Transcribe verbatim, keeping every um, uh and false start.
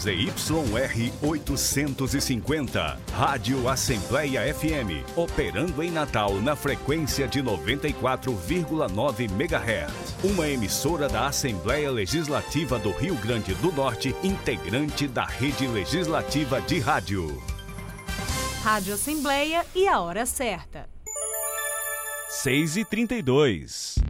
Z Y R oitocentos e cinquenta, Rádio Assembleia F M, operando em Natal na frequência de noventa e quatro vírgula nove megahertz. Uma emissora da Assembleia Legislativa do Rio Grande do Norte, integrante da Rede Legislativa de Rádio. Rádio Assembleia e a hora certa. seis e trinta e dois.